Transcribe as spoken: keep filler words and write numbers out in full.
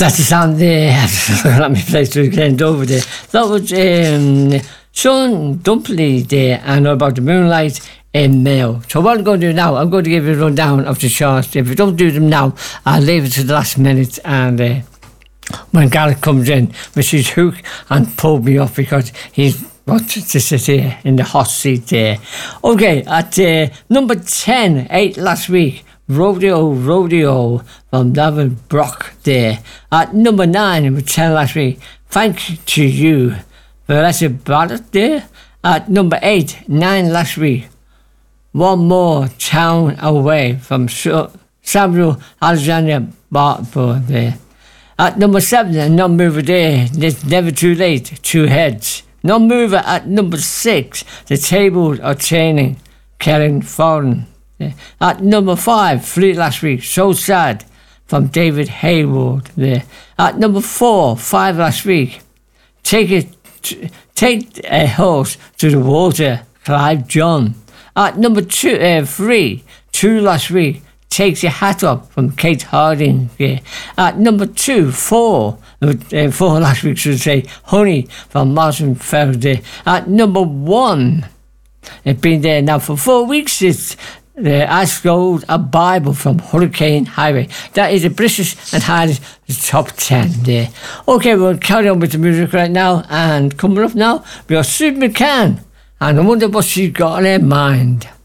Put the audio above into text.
That's the sound there. Let me play through again over there. That was um, Sean Dumpley there and about the Moonlight in Mayo. So what I'm going to do now, I'm going to give you a rundown of the charts. If you don't do them now, I'll leave it to the last minute, and uh, when Gareth comes in with his hook and pull me off because he's got to sit here in the hot seat there. Okay, at uh, number ten, eight last week, Rodeo, Rodeo from David Brock there. At number nine, number ten last week, Thank to You, Vanessa Ballard there. At number eight, nine last week, One More Town Away from Samuel Alexander Bartford there. At number seven, a non-mover there, It's Never Too Late, Two Heads. Non-mover at number six, The Tables Are Turning, Karen Foran. Yeah. At number five, Fleet last week, So Sad, from David Hayward there. At number four, five last week, Take it, Take a Horse to the Water, Clive John. At number two, uh, three, two last week, Takes Your Hat Off from Kate Harding. Yeah. At number two, four, uh, four last week should say, Honey from Martin Faraday. At number one, it's been there now for four weeks. It's the Ask Gold, a Bible from Hurricane Highway. That is the British and Irish top ten there. Okay, we'll carry on with the music right now, and coming up now, we got Sue McCann, and I wonder what she's got in her mind.